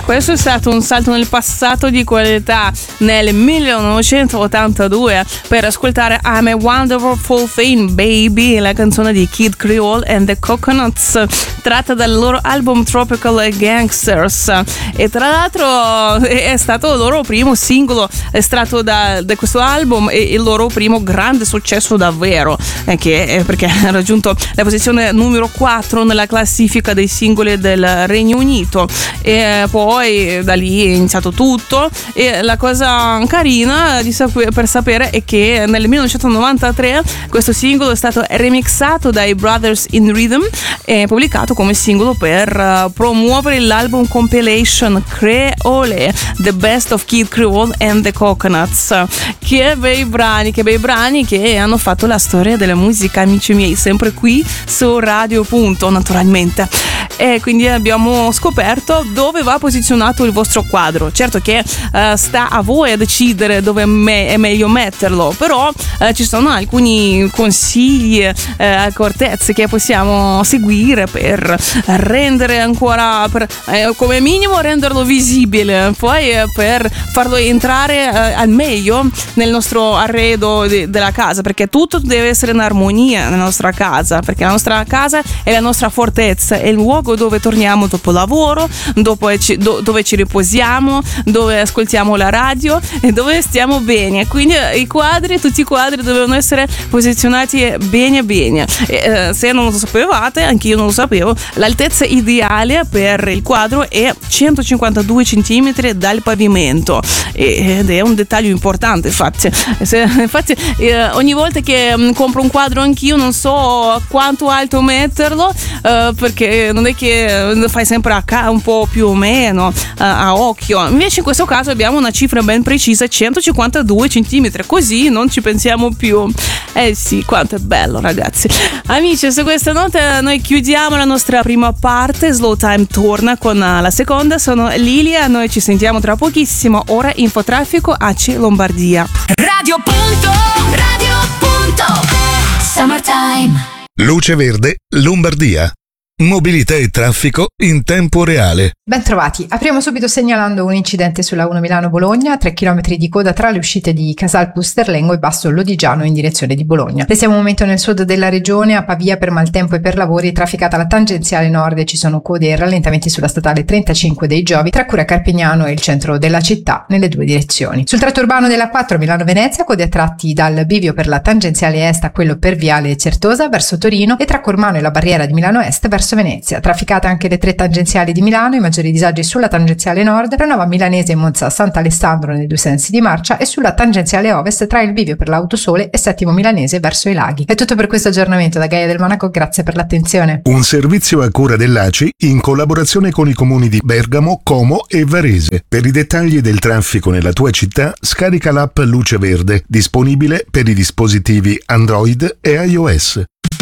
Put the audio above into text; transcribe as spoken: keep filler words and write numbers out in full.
questo è stato un salto nel passato di qualità nel millenovecentottantadue per ascoltare I'm a Wonderful Thing Baby, la canzone di Kid Creole and the Coconuts, tratta dal loro album Tropical Gangsters, e tra l'altro è stato il loro primo singolo estratto da, da questo album e il loro primo grande successo davvero, eh, che è perché ha raggiunto la posizione numero quattro nella classifica dei singoli del Regno Unito, e poi da lì è iniziato tutto. E la cosa carina di sap- per sapere è che nel millenovecentonovantatré questo singolo è stato remixato dai Brothers in Rhythm e pubblicato come singolo per uh, promuovere l'album compilation Creole, The Best of Kid Creole and the Coconuts. Che bei brani, che bei brani che hanno fatto la storia della musica, amici miei, sempre qui su Radio Punto, naturalmente. E quindi abbiamo scoperto dove va posizionato il vostro quadro. Certo che uh, sta a voi a decidere dove me- è meglio metterlo, però uh, ci sono alcuni consigli, uh, accortezze che possiamo seguire per rendere ancora, per, eh, come minimo renderlo visibile, poi eh, per farlo entrare eh, al meglio nel nostro arredo de- della casa, perché tutto deve essere in armonia nella nostra casa, perché la nostra casa è la nostra fortezza, è il luogo dove torniamo dopo lavoro, dopo ci, do, dove ci riposiamo, dove ascoltiamo la radio e dove stiamo bene. Quindi i quadri, tutti i quadri devono essere posizionati bene bene. E, eh, se non lo sapevate, anche io non lo sapevo, l'altezza ideale per il quadro è centocinquantadue centimetri dal pavimento, ed è un dettaglio importante. Infatti, se, infatti eh, ogni volta che mh, compro un quadro anch'io non so quanto alto metterlo, eh, perché non è che fai sempre a ca- un po' più o meno a, a occhio. Invece in questo caso abbiamo una cifra ben precisa, centocinquantadue centimetri, così non ci pensiamo più. Eh sì, quanto è bello, ragazzi. Amici, su questa nota noi chiudiamo la nostra prima parte. Slow Time torna con la seconda. Sono Lilia, noi ci sentiamo tra pochissimo. Ora Infotraffico A C Lombardia. Radio Punto, Radio Punto, Summertime. Luce Verde Lombardia. Mobilità e traffico in tempo reale. Ben trovati. Apriamo subito segnalando un incidente sulla uno Milano-Bologna, tre chilometri di coda tra le uscite di Casal Pusterlengo e Basso Lodigiano in direzione di Bologna. Restiamo un momento nel sud della regione, a Pavia per maltempo e per lavori, trafficata la tangenziale nord e ci sono code e rallentamenti sulla statale trentacinque dei Giovi tra Cura Carpignano e il centro della città nelle due direzioni. Sul tratto urbano della quattro Milano-Venezia, code a tratti dal bivio per la tangenziale est a quello per Viale Certosa verso Torino e tra Cormano e la barriera di Milano Est verso Venezia. Trafficate anche le tre tangenziali di Milano, i maggiori disagi sulla tangenziale nord, tra Nova Milanese e Monza Sant'Alessandro nei due sensi di marcia e sulla tangenziale ovest tra il bivio per l'Autosole e Settimo Milanese verso i laghi. È tutto per questo aggiornamento da Gaia del Monaco, grazie per l'attenzione. Un servizio a cura dell'A C I in collaborazione con i comuni di Bergamo, Como e Varese. Per i dettagli del traffico nella tua città scarica l'app Luce Verde, disponibile per i dispositivi Android e iOS.